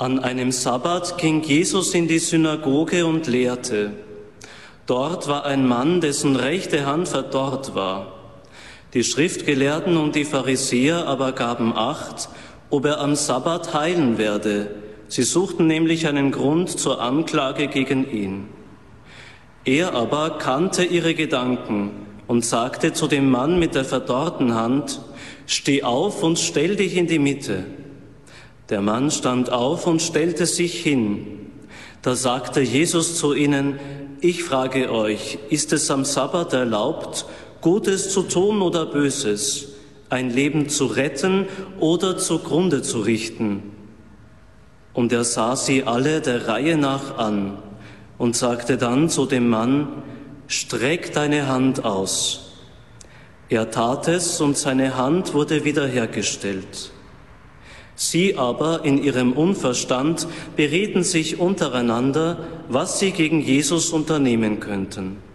An einem Sabbat ging Jesus in die Synagoge und lehrte. Dort war ein Mann, dessen rechte Hand verdorrt war. Die Schriftgelehrten und die Pharisäer aber gaben Acht, ob er am Sabbat heilen werde. Sie suchten nämlich einen Grund zur Anklage gegen ihn. Er aber kannte ihre Gedanken und sagte zu dem Mann mit der verdorrten Hand: Steh auf und stell dich in die Mitte. Der Mann stand auf und stellte sich hin. Da sagte Jesus zu ihnen: Ich frage euch, ist es am Sabbat erlaubt, Gutes zu tun oder Böses, ein Leben zu retten oder zugrunde zu richten? Und er sah sie alle der Reihe nach an und sagte dann zu dem Mann: Streck deine Hand aus. Er tat es und seine Hand wurde wiederhergestellt. Sie aber in ihrem Unverstand berieten sich untereinander, was sie gegen Jesus unternehmen könnten.